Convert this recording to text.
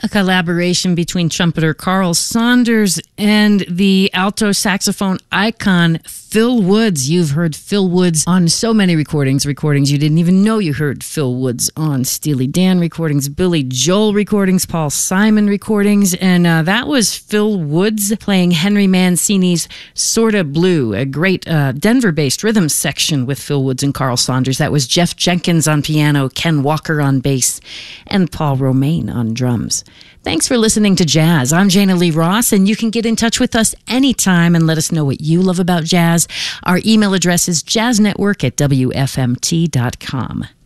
a collaboration between trumpeter Carl Saunders and the alto saxophone icon Phil Woods. You've heard Phil Woods on so many recordings you didn't even know you heard Phil Woods on. Steely Dan recordings, Billy Joel recordings, Paul Simon recordings, and that was Phil Woods playing Henry Mancini's Sorta Blue, a great Denver-based rhythm section with Phil Woods and Carl Saunders. That was Jeff Jenkins on piano, Ken Walker on bass, and Paul Romaine on drums. Thanks for listening to Jazz. I'm Jana Lee Ross, and you can get in touch with us anytime and let us know what you love about jazz. Our email address is jazznetwork@wfmt.com.